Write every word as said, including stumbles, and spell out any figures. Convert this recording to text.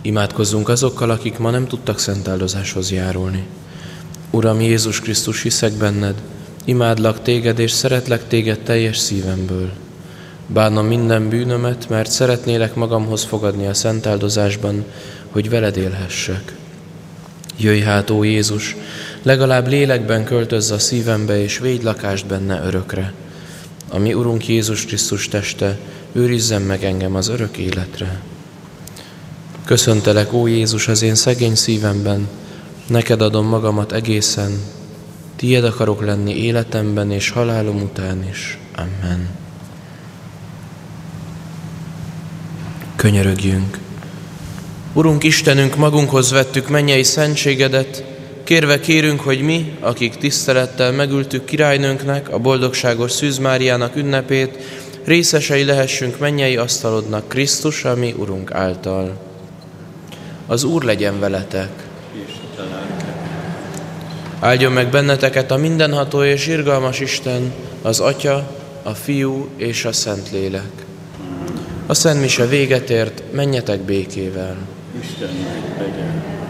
Imádkozzunk azokkal, akik ma nem tudtak szentáldozáshoz járulni. Uram Jézus Krisztus, hiszek benned, imádlak téged és szeretlek téged teljes szívemből. Bánom minden bűnömet, mert szeretnélek magamhoz fogadni a szentáldozásban, hogy veled élhessek. Jöjj hát, ó Jézus, legalább lélekben költözz a szívembe, és védj lakást benne örökre. A mi Urunk Jézus Krisztus teste, őrizzen meg engem az örök életre. Köszöntelek, ó Jézus, az én szegény szívemben, neked adom magamat egészen, tiéd akarok lenni életemben és halálom után is. Amen. Könyörögjünk! Urunk Istenünk, magunkhoz vettük mennyei szentségedet, kérve kérünk, hogy mi, akik tisztelettel megültük királynőnknek, a boldogságos Szűz Máriának ünnepét, részesei lehessünk mennyei asztalodnak Krisztus, a mi Urunk által. Az Úr legyen veletek! Áldjon meg benneteket a mindenható és irgalmas Isten, az Atya, a Fiú és a Szentlélek. A Szent Mise véget ért, menjetek békével. Istennek legyen.